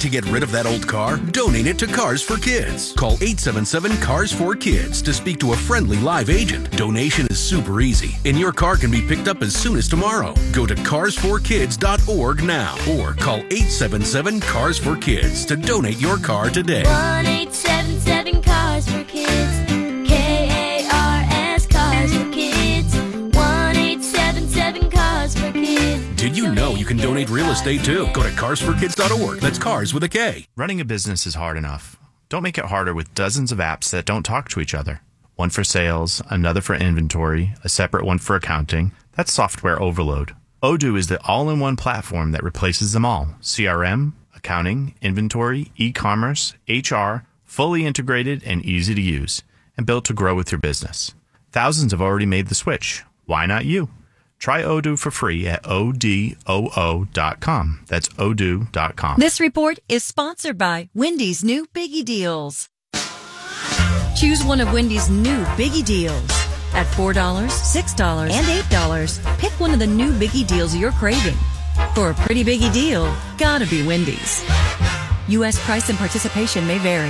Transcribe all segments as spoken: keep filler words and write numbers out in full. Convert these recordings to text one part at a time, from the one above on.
to get rid of that old car? Donate it to Cars for Kids. Call eight seven seven, CARS four kids to speak to a friendly live agent. Donation is super easy, and your car can be picked up as soon as tomorrow. Go to cars for kids dot org now or call eight seven seven, CARS four kids to donate your car today. one eight seven seven, CARS four kids. K A R S, CARS four kids. one eight seven seven, CARS four kids. Did you know you can donate real estate too? Go to cars for kids dot org. That's cars with a K. Running a business is hard enough. Don't make it harder with dozens of apps that don't talk to each other. One for sales, another for inventory, a separate one for accounting. That's software overload. Odoo is the all-in-one platform that replaces them all. C R M, accounting, inventory, e-commerce, H R, fully integrated and easy to use, and built to grow with your business. Thousands have already made the switch. Why not you? Try Odoo for free at O D O O dot com. That's odoo dot com. This report is sponsored by Wendy's new Biggie Deals. Choose one of Wendy's new Biggie Deals. At four dollars, six dollars, and eight dollars, pick one of the new Biggie Deals you're craving. For a pretty biggie deal, gotta be Wendy's. U S price and participation may vary.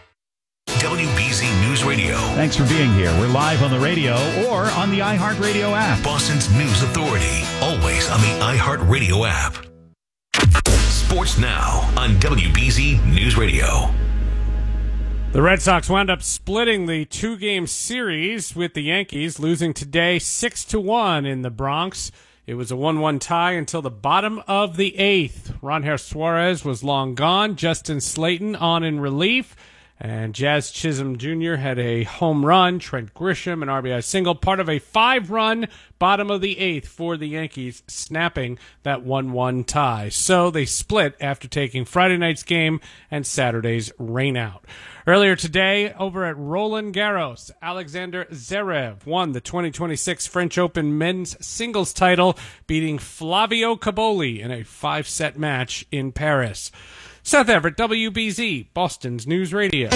W B Z News Radio. Thanks for being here. We're live on the radio or on the iHeartRadio app. Boston's News Authority. Always on the iHeartRadio app. Sports Now on W B Z News Radio. The Red Sox wound up splitting the two-game series with the Yankees, losing today six to one in the Bronx. It was a one one tie until the bottom of the eighth. Ronher Suarez was long gone. Justin Slayton on in relief. And Jazz Chisholm Junior had a home run. Trent Grisham, an R B I single, part of a five-run bottom of the eighth for the Yankees, snapping that one one tie. So they split after taking Friday night's game and Saturday's rain out. Earlier today, over at Roland Garros, Alexander Zverev won the twenty twenty-six French Open men's singles title, beating Flavio Caboli in a five-set match in Paris. Seth Everett, W B Z, Boston's News Radio.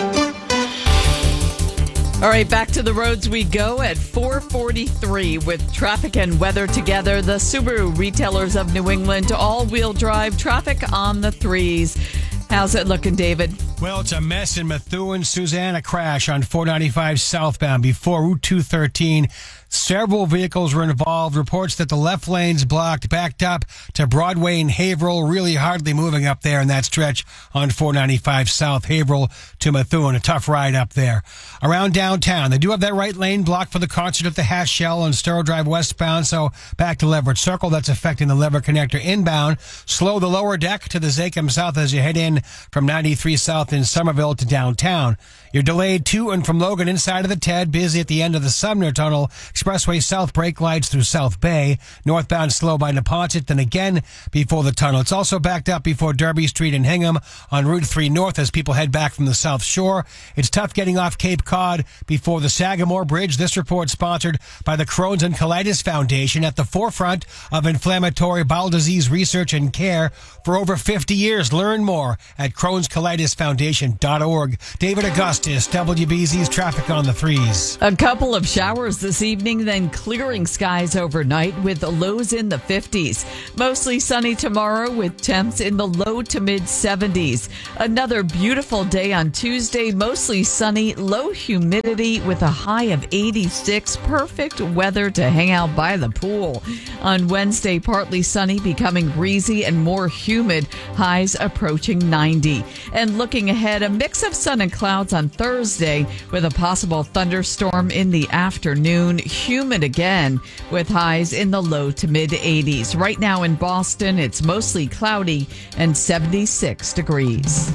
All right, back to the roads we go at four forty-three with traffic and weather together. The Subaru retailers of New England, all-wheel drive traffic on the threes. How's it looking, David? Well, it's a mess in Methuen. Suzanne, a crash on four ninety-five southbound before Route two thirteen. Several vehicles were involved. Reports that the left lane's blocked, backed up to Broadway and Haverhill. Really hardly moving up there in that stretch on four ninety-five south, Haverhill to Methuen. A tough ride up there. Around downtown, they do have that right lane blocked for the concert at the Hash Shell on Storrow Drive westbound. So back to Leverett Circle. That's affecting the Leverett Connector inbound. Slow the lower deck to the Zachem South as you head in from ninety-three south in Somerville to downtown. You're delayed to and from Logan inside of the T E D. Busy at the end of the Sumner Tunnel. Expressway South brake lights through South Bay. Northbound slow by Neponset, then again before the tunnel. It's also backed up before Derby Street and Hingham on Route three North as people head back from the South Shore. It's tough getting off Cape Cod before the Sagamore Bridge. This report sponsored by the Crohn's and Colitis Foundation, at the forefront of inflammatory bowel disease research and care for over fifty years. Learn more at crohns colitis foundation dot org. David Augustus, W B Z's traffic on the threes. A couple of showers this evening, then clearing skies overnight with lows in the fifties. Mostly sunny tomorrow with temps in the low to mid seventies. Another beautiful day on Tuesday, mostly sunny, low humidity with a high of eighty-six. Perfect weather to hang out by the pool. On Wednesday, partly sunny, becoming breezy and more humid, highs approaching ninety. And looking ahead, a mix of sun and clouds on Thursday with a possible thunderstorm in the afternoon. Humid again with highs in the low to mid eighties. Right now in Boston, it's mostly cloudy and seventy-six degrees.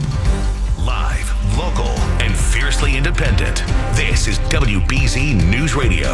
Live, local, and fiercely independent. This is W B Z News Radio.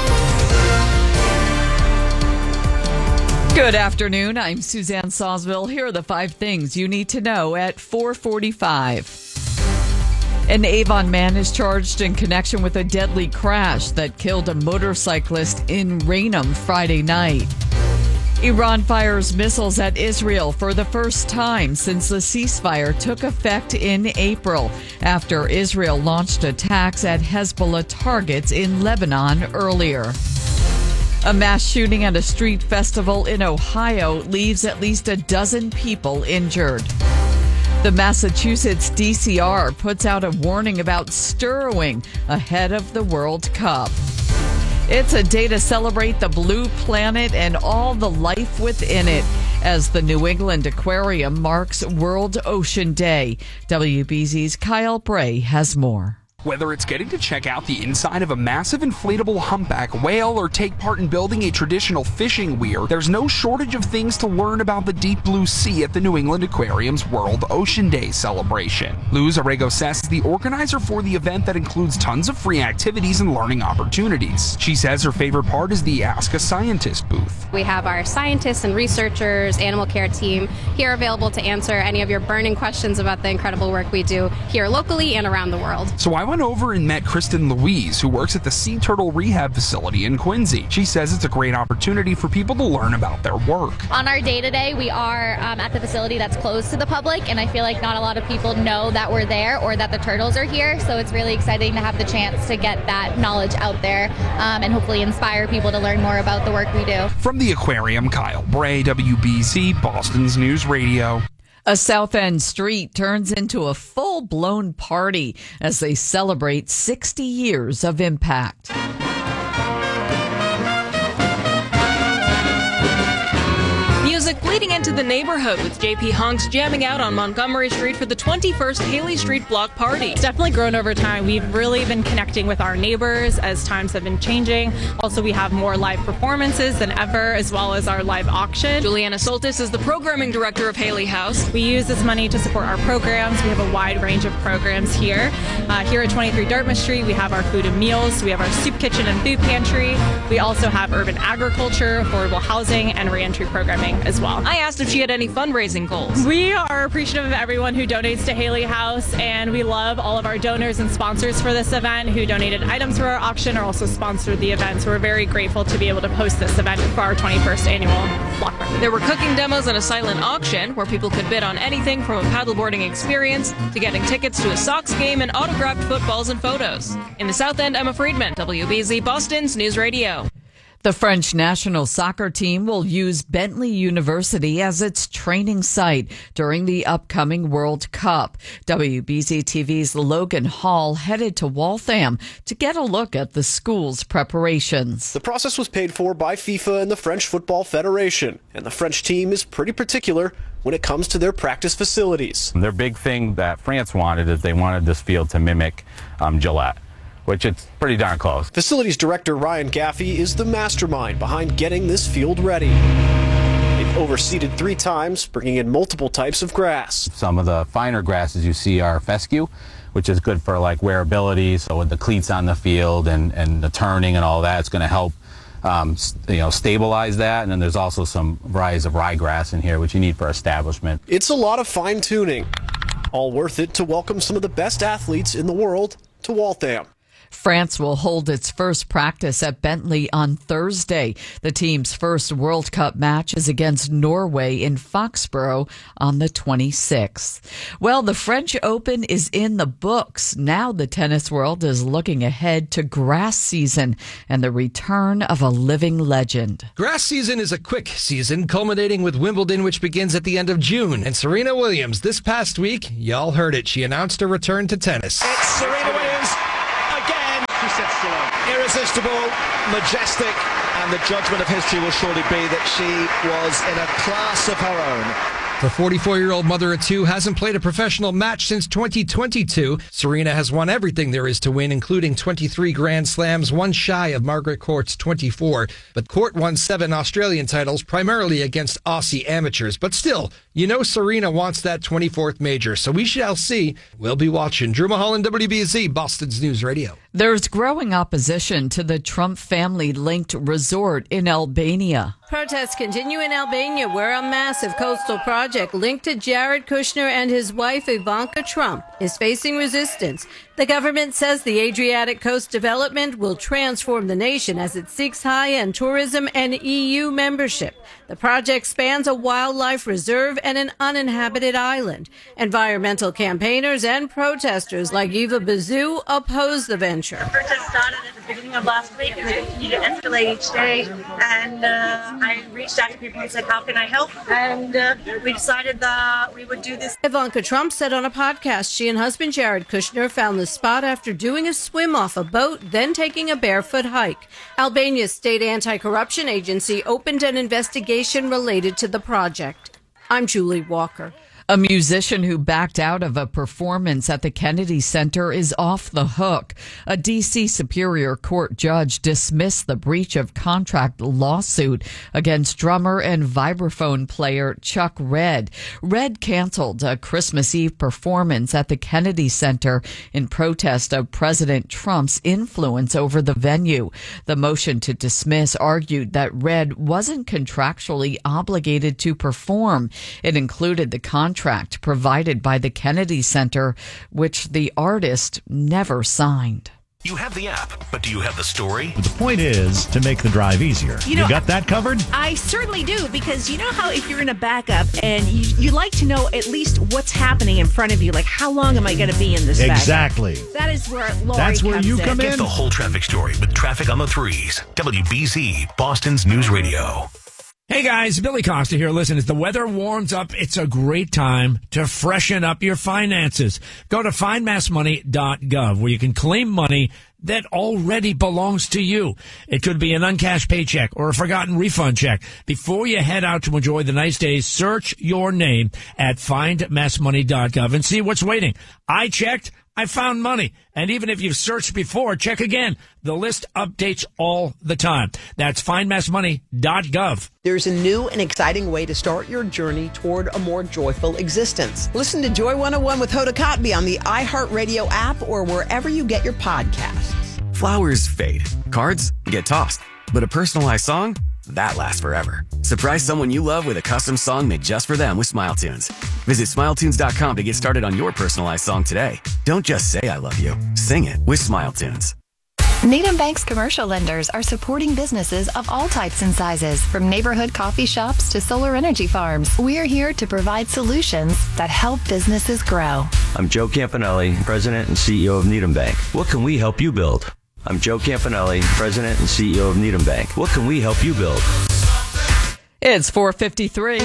Good afternoon. I'm Suzanne Sawsville. Here are the five things you need to know at four forty-five. An Avon man is charged in connection with a deadly crash that killed a motorcyclist in Raynham Friday night. Iran fires missiles at Israel for the first time since the ceasefire took effect in April, after Israel launched attacks at Hezbollah targets in Lebanon earlier. A mass shooting at a street festival in Ohio leaves at least a dozen people injured. The Massachusetts D C R puts out a warning about stirrowing ahead of the World Cup. It's a day to celebrate the blue planet and all the life within it as the New England Aquarium marks World Ocean Day. W B Z's Kyle Bray has more. Whether it's getting to check out the inside of a massive inflatable humpback whale or take part in building a traditional fishing weir, there's no shortage of things to learn about the deep blue sea at the New England Aquarium's World Ocean Day celebration. Luz Arregosés is the organizer for the event that includes tons of free activities and learning opportunities. She says her favorite part is the Ask a Scientist booth. We have our scientists and researchers, animal care team here available to answer any of your burning questions about the incredible work we do here locally and around the world. So I went over and met Kristen Louise, who works at the Sea Turtle Rehab Facility in Quincy. She says it's a great opportunity for people to learn about their work. On our day-to-day, we are um, at the facility that's closed to the public, and I feel like not a lot of people know that we're there or that the turtles are here, so it's really exciting to have the chance to get that knowledge out there um, and hopefully inspire people to learn more about the work we do. From the aquarium, Kyle Bray, W B Z, Boston's News Radio. A South End street turns into a full-blown party as they celebrate sixty years of Impact. Music bleeding into the neighborhood with J P Hunks jamming out on Montgomery Street for the twenty-first Haley Street Block Party. It's definitely grown over time. We've really been connecting with our neighbors as times have been changing. Also, we have more live performances than ever, as well as our live auction. Juliana Soltis is the programming director of Haley House. We use this money to support our programs. We have a wide range of programs here. Uh, here at twenty-three Dartmouth Street, we have our food and meals. We have our soup kitchen and food pantry. We also have urban agriculture, affordable housing, and reentry programming as well. I asked if she had any fundraising goals. We are appreciative of everyone who donates to Haley House, and we love all of our donors and sponsors for this event who donated items for our auction or also sponsored the event. So we're very grateful to be able to host this event for our twenty-first annual block party. There were cooking demos and a silent auction where people could bid on anything from a paddleboarding experience to getting tickets to a Sox game and autographed footballs and photos. In the South End, Emma Friedman, W B Z Boston's News Radio. The French national soccer team will use Bentley University as its training site during the upcoming World Cup. W B Z T V's Logan Hall headed to Waltham to get a look at the school's preparations. The process was paid for by FIFA and the French Football Federation, and the French team is pretty particular when it comes to their practice facilities. Their big thing that France wanted is they wanted this field to mimic um, Gillette, which it's pretty darn close. Facilities director Ryan Gaffey is the mastermind behind getting this field ready. They've overseeded three times, bringing in multiple types of grass. Some of the finer grasses you see are fescue, which is good for like wearability. So with the cleats on the field and, and the turning and all that, it's going to help um, you know, stabilize that. And then there's also some varieties of ryegrass in here, which you need for establishment. It's a lot of fine tuning, all worth it to welcome some of the best athletes in the world to Waltham. France will hold its first practice at Bentley on Thursday. The team's first World Cup match is against Norway in Foxborough on the twenty-sixth. Well, the French Open is in the books. Now the tennis world is looking ahead to grass season and the return of a living legend. Grass season is a quick season, culminating with Wimbledon, which begins at the end of June. And Serena Williams, this past week, y'all heard it, she announced her return to tennis. It's Serena Williams. Irresistible, majestic, and the judgment of history will surely be that she was in a class of her own. The forty-four-year-old mother of two hasn't played a professional match since twenty twenty-two. Serena has won everything there is to win, including twenty-three Grand Slams, one shy of Margaret Court's twenty-four. But Court won seven Australian titles, primarily against Aussie amateurs. But still, you know Serena wants that twenty-fourth major, so we shall see. We'll be watching. Drew Mulholland, W B Z, Boston's News Radio. There's growing opposition to the Trump family-linked resort in Albania. Protests continue in Albania, where a massive coastal project linked to Jared Kushner and his wife Ivanka Trump is facing resistance. The government says the Adriatic Coast development will transform the nation as it seeks high-end tourism and E U membership. The project spans a wildlife reserve and an uninhabited island. Environmental campaigners and protesters like Eva Bazou oppose the venture. The protest started at the beginning of last week, and they continue to escalate each day. And uh, I reached out to people and said, how can I help? And uh, we decided that we would do this. Ivanka Trump said on a podcast she and husband Jared Kushner found the spot after doing a swim off a boat, then taking a barefoot hike. Albania's state anti-corruption agency opened an investigation related to the project. I'm Julie Walker. A musician who backed out of a performance at the Kennedy Center is off the hook. A D C Superior Court judge dismissed the breach of contract lawsuit against drummer and vibraphone player Chuck Redd. Redd canceled a Christmas Eve performance at the Kennedy Center in protest of President Trump's influence over the venue. The motion to dismiss argued that Redd wasn't contractually obligated to perform. It included the contract Contract provided by the Kennedy Center, which the artist never signed. You have the app, but do you have the story? The point is to make the drive easier. You know, you got that covered? I certainly do, because you know how if you're in a backup and you, you like to know at least what's happening in front of you, like how long am I going to be in this Exactly. backup? That is where Lori That's where comes you in. come Get in. the whole traffic story with Traffic on the Threes. W B Z, Boston's News Radio. Hey guys, Billy Costa here. Listen, as the weather warms up, it's a great time to freshen up your finances. Go to find mass money dot gov where you can claim money that already belongs to you. It could be an uncashed paycheck or a forgotten refund check. Before you head out to enjoy the nice days, search your name at find mass money dot gov and see what's waiting. I checked. I found money. And even if you've searched before, check again. The list updates all the time. That's find mass money dot gov. There's a new and exciting way to start your journey toward a more joyful existence. Listen to Joy one oh one with Hoda Kotb on the iHeartRadio app or wherever you get your podcasts. Flowers fade. Cards get tossed. But a personalized song? That lasts forever. Surprise someone you love with a custom song made just for them with Smile Tunes. Visit smile tunes dot com to get started on your personalized song today. Don't just say I love you. Sing it with Smile Tunes. Needham Bank's commercial lenders are supporting businesses of all types and sizes, from neighborhood coffee shops to solar energy farms. We're here to provide solutions that help businesses grow. I'm Joe Campanelli, President and C E O of Needham Bank. What can we help you build? I'm Joe Campanelli, President and C E O of Needham Bank. What can we help you build? It's four fifty-three.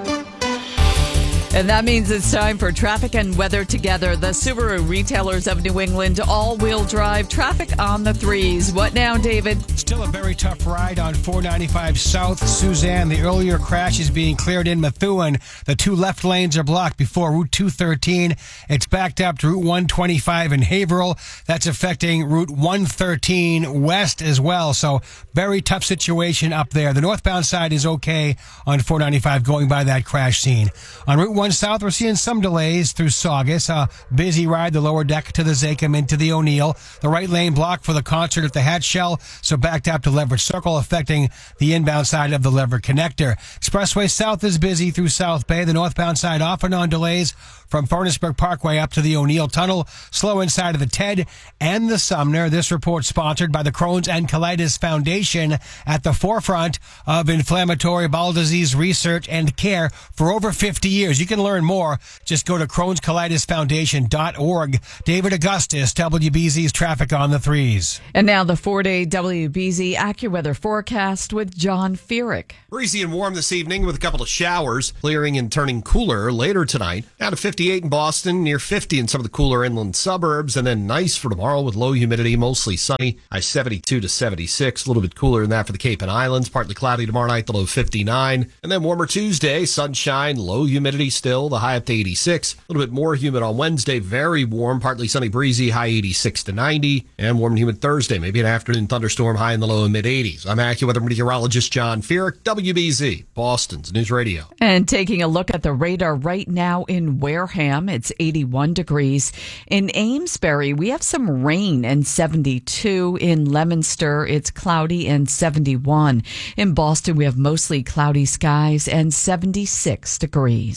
And that means it's time for traffic and weather together. The Subaru retailers of New England all-wheel drive traffic on the threes. What now, David? Still a very tough ride on four ninety-five South. Suzanne, the earlier crash is being cleared in Methuen. The two left lanes are blocked before Route two thirteen. It's backed up to Route one twenty-five in Haverhill. That's affecting Route one thirteen West as well. So very tough situation up there. The northbound side is okay on four ninety-five going by that crash scene. On Route one South, we're seeing some delays through Saugus. A busy ride, the lower deck to the Zakim into the O'Neill. The right lane blocked for the concert at the Hatch Shell, so backed up to Leverett Circle, affecting the inbound side of the Leverett Connector. Expressway South is busy through South Bay. The northbound side off and on delays from Furnaceburg Parkway up to the O'Neill Tunnel. Slow inside of the Ted and the Sumner. This report sponsored by the Crohn's and Colitis Foundation, at the forefront of inflammatory bowel disease research and care for over fifty years. You can learn more. Just go to crohns colitis foundation dot org. David Augustus, W B Z's Traffic on the Threes. And now the four-day W B Z AccuWeather forecast with John Feerick. Breezy and warm this evening with a couple of showers, clearing and turning cooler later tonight. Down to fifty-eight in Boston, near fifty in some of the cooler inland suburbs, and then nice for tomorrow with low humidity, mostly sunny. High seventy-two to seventy-six, a little bit cooler than that for the Cape and Islands. Partly cloudy tomorrow night, the low fifty-nine. And then warmer Tuesday, sunshine, low humidity still, the high up to eighty-six. A little bit more humid on Wednesday, very warm, partly sunny, breezy, high eighty-six to ninety. And warm and humid Thursday, maybe an afternoon thunderstorm, high in the low and mid eighties. I'm AccuWeather meteorologist John Feerick, W B Z, Boston's News Radio. And taking a look at the radar right now in Wareham, it's eighty-one degrees. In Amesbury, we have some rain and seventy-two. In Leominster, it's cloudy and seventy-one. In Boston, we have mostly cloudy skies and seventy-six degrees.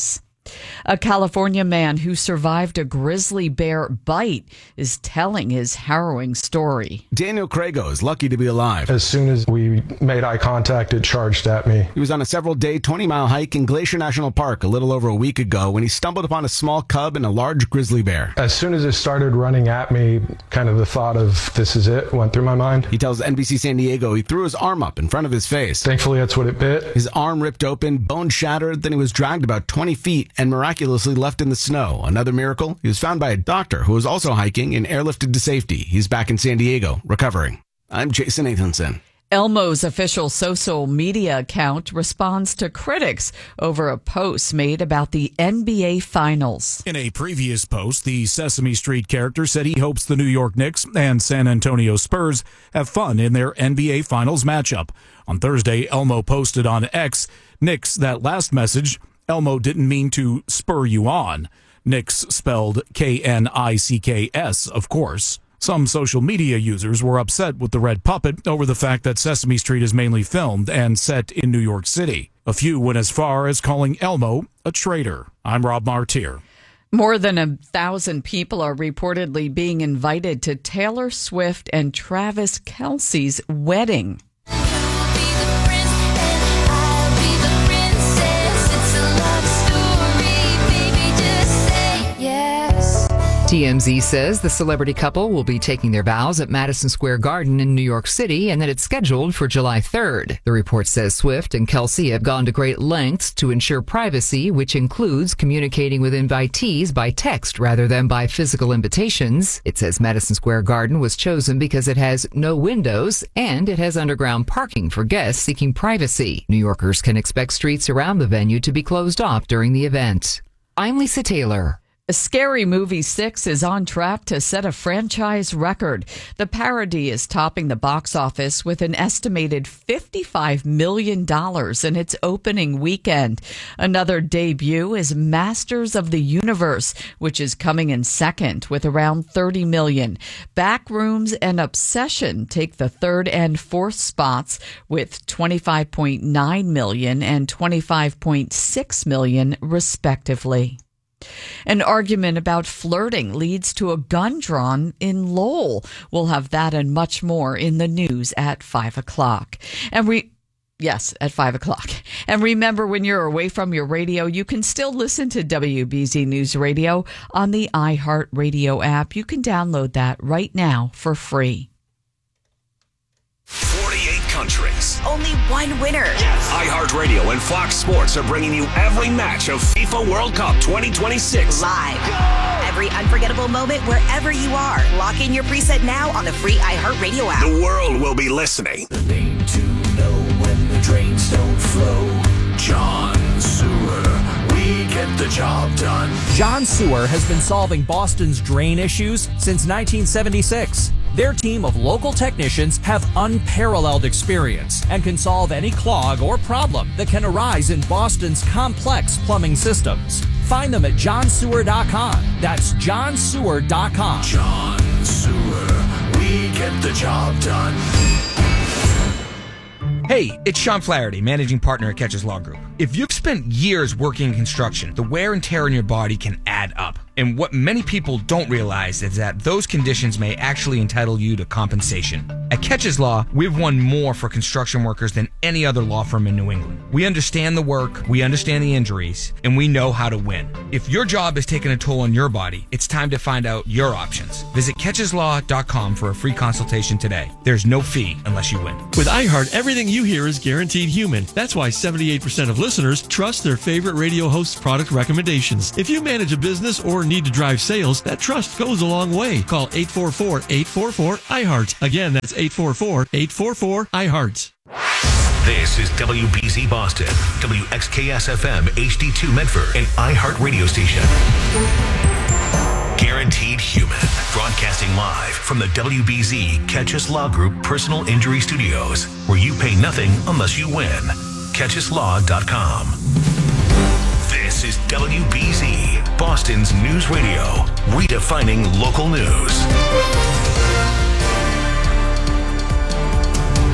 A California man who survived a grizzly bear bite is telling his harrowing story. Daniel Crago is lucky to be alive. As soon as we made eye contact, it charged at me. He was on a several-day twenty-mile hike in Glacier National Park a little over a week ago when he stumbled upon a small cub and a large grizzly bear. As soon as it started running at me, kind of the thought of this is it went through my mind. He tells N B C San Diego he threw his arm up in front of his face. Thankfully, that's what it bit. His arm ripped open, bone shattered, then he was dragged about twenty feet and miraculously left in the snow. Another miracle, he was found by a doctor who was also hiking and airlifted to safety. He's back in San Diego, recovering. I'm Jason Nathanson. Elmo's official social media account responds to critics over a post made about the N B A Finals. In a previous post, the Sesame Street character said he hopes the New York Knicks and San Antonio Spurs have fun in their N B A Finals matchup. On Thursday, Elmo posted on X, "Knicks, that last message, Elmo didn't mean to spur you on." Knicks spelled K N I C K S, of course. Some social media users were upset with the red puppet over the fact that Sesame Street is mainly filmed and set in New York City. A few went as far as calling Elmo a traitor. I'm Rob Martier. More than a thousand people are reportedly being invited to Taylor Swift and Travis Kelce's wedding. T M Z says the celebrity couple will be taking their vows at Madison Square Garden in New York City and that it's scheduled for July third. The report says Swift and Kelce have gone to great lengths to ensure privacy, which includes communicating with invitees by text rather than by physical invitations. It says Madison Square Garden was chosen because it has no windows and it has underground parking for guests seeking privacy. New Yorkers can expect streets around the venue to be closed off during the event. I'm Lisa Taylor. Scary Movie six is on track to set a franchise record. The parody is topping the box office with an estimated fifty-five million dollars in its opening weekend. Another debut is Masters of the Universe, which is coming in second with around thirty million dollars. Backrooms and Obsession take the third and fourth spots with twenty-five point nine million dollars and twenty-five point six million dollars respectively. An argument about flirting leads to a gun drawn in Lowell. We'll have that and much more in the news at five o'clock. And we, yes, at five o'clock. And remember, when you're away from your radio, you can still listen to W B Z News Radio on the iHeartRadio app. You can download that right now for free. forty-eight countries. Only one winner. Yes. iHeartRadio and Fox Sports are bringing you every match of FIFA World Cup twenty twenty-six. Live. Go! Every unforgettable moment wherever you are. Lock in your preset now on the free iHeartRadio app. The world will be listening. The name to know when the drains don't flow. John Sewer. We get the job done. John Sewer has been solving Boston's drain issues since nineteen seventy-six. Their team of local technicians have unparalleled experience and can solve any clog or problem that can arise in Boston's complex plumbing systems. Find them at john sewer dot com. That's john sewer dot com. John Sewer. We get the job done. Hey, it's Sean Flaherty, managing partner at Catches Law Group. If you've spent years working in construction, the wear and tear on your body can add up. And what many people don't realize is that those conditions may actually entitle you to compensation. At Catches Law, we've won more for construction workers than any other law firm in New England. We understand the work, we understand the injuries, and we know how to win. If your job is taking a toll on your body, it's time to find out your options. Visit catches law dot com for a free consultation today. There's no fee unless you win. With iHeart, everything you hear is guaranteed human. That's why seventy-eight percent of listeners trust their favorite radio host's product recommendations. If you manage a business or need to drive sales, that trust goes a long way. Call eight four four, eight four four, iHeart. Again, that's eight four four, eight four four, iHeart. This is W B Z Boston, W X K S F M H D two Medford, and iHeart radio station. Guaranteed Human, broadcasting live from the W B Z Catches Law Group Personal Injury Studios, where you pay nothing unless you win. catches law dot com. This is W B Z, Boston's news radio, redefining local news.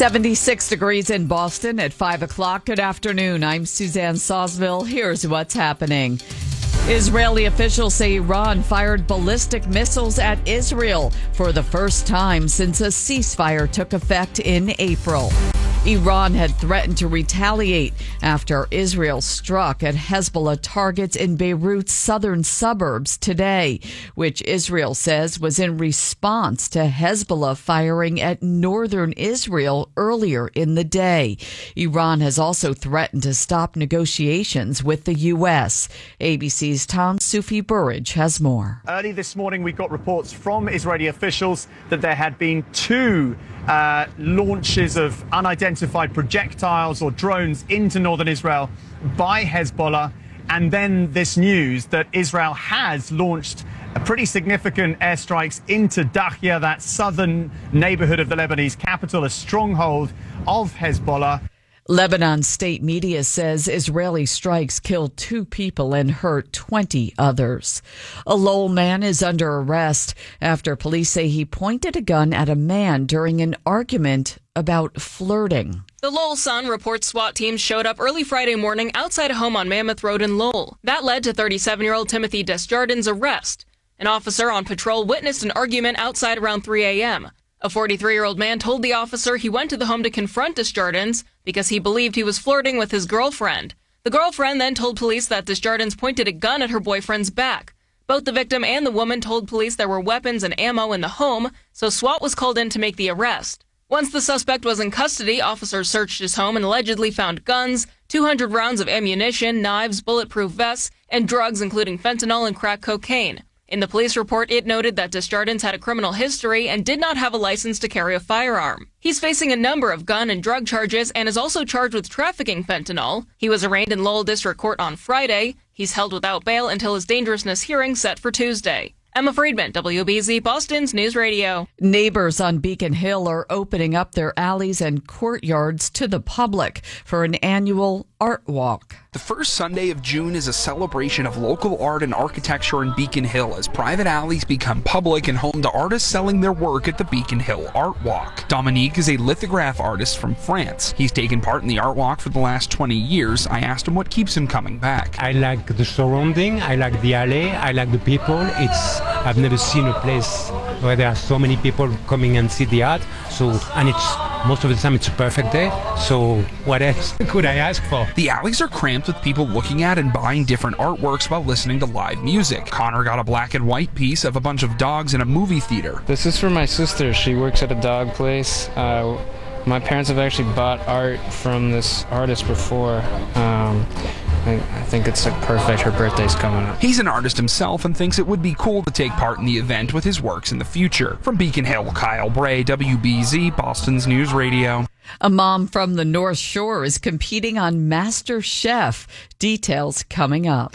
seventy-six degrees in Boston at five o'clock. Good afternoon. I'm Suzanne Sawsville. Here's what's happening. Israeli officials say Iran fired ballistic missiles at Israel for the first time since a ceasefire took effect in April. Iran had threatened to retaliate after Israel struck at Hezbollah targets in Beirut's southern suburbs today, which Israel says was in response to Hezbollah firing at northern Israel earlier in the day. Iran has also threatened to stop negotiations with the U S. A B C's Tom Sufi Burridge has more. Early this morning, we got reports from Israeli officials that there had been two Uh, launches of unidentified projectiles or drones into northern Israel by Hezbollah. And then this news that Israel has launched a pretty significant airstrikes into Dahya, that southern neighborhood of the Lebanese capital, a stronghold of Hezbollah. Lebanon state media says Israeli strikes killed two people and hurt twenty others. A Lowell man is under arrest after police say he pointed a gun at a man during an argument about flirting. The Lowell Sun reports SWAT teams showed up early Friday morning outside a home on Mammoth Road in Lowell. That led to thirty-seven-year-old Timothy Desjardins' arrest. An officer on patrol witnessed an argument outside around three a.m. A forty-three-year-old man told the officer he went to the home to confront Desjardins because he believed he was flirting with his girlfriend. The girlfriend then told police that Desjardins pointed a gun at her boyfriend's back. Both the victim and the woman told police there were weapons and ammo in the home, so SWAT was called in to make the arrest. Once the suspect was in custody, officers searched his home and allegedly found guns, two hundred rounds of ammunition, knives, bulletproof vests, and drugs including fentanyl and crack cocaine. In the police report, it noted that Desjardins had a criminal history and did not have a license to carry a firearm. He's facing a number of gun and drug charges and is also charged with trafficking fentanyl. He was arraigned in Lowell District Court on Friday. He's held without bail until his dangerousness hearing set for Tuesday. Emma Friedman, W B Z Boston's News Radio. Neighbors on Beacon Hill are opening up their alleys and courtyards to the public for an annual art walk. The first Sunday of June is a celebration of local art and architecture in Beacon Hill as private alleys become public and home to artists selling their work at the Beacon Hill Art Walk. Dominique is a lithograph artist from France. He's taken part in the art walk for the last twenty years. I asked him what keeps him coming back. I like the surrounding, I like the alley, I like the people. It's I've never seen a place where there are so many people coming and see the art. So, and it's most of the time it's a perfect day. So what else could I ask for? The alleys are cramped with people looking at and buying different artworks while listening to live music. Connor got a black and white piece of a bunch of dogs in a movie theater. This is for my sister. She works at a dog place. Uh, my parents have actually bought art from this artist before. Um, I, I think it's like perfect. Her birthday's coming up. He's an artist himself and thinks it would be cool to take part in the event with his works in the future. From Beacon Hill, Kyle Bray, W B Z, Boston's News Radio. A mom from the North Shore is competing on Master Chef. Details coming up.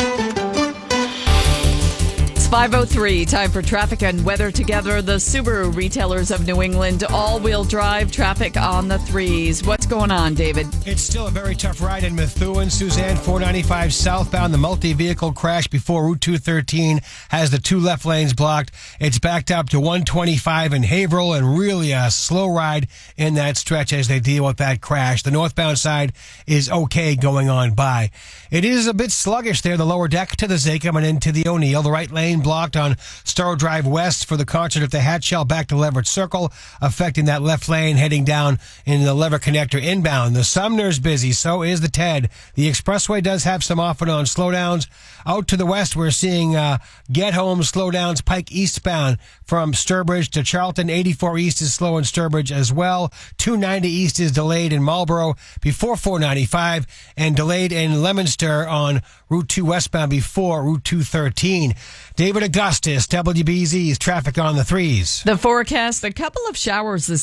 five oh three, time for traffic and weather together. The Subaru retailers of New England, all-wheel drive traffic on the threes. What's going on, David? It's still a very tough ride in Methuen. Suzanne, four ninety-five southbound. The multi-vehicle crash before Route two thirteen has the two left lanes blocked. It's backed up to one twenty-five in Haverhill and really a slow ride in that stretch as they deal with that crash. The northbound side is okay going on by. It is a bit sluggish there, the lower deck to the Zachem and into the O'Neill. The right lane blocked on Stowe Drive West for the concert at the Hatchell back to Leverett Circle, affecting that left lane heading down in the Lever Connector inbound. The Sumner's busy, so is the Ted. The expressway does have some off and on slowdowns. Out to the west, we're seeing uh, Get Home slowdowns, Pike eastbound from Sturbridge to Charlton. eighty-four East is slow in Sturbridge as well. two ninety East is delayed in Marlboro before four ninety-five and delayed in Leominster on Route two westbound before Route two thirteen. David Augustus, W B Z's traffic on the threes. The forecast, a couple of showers this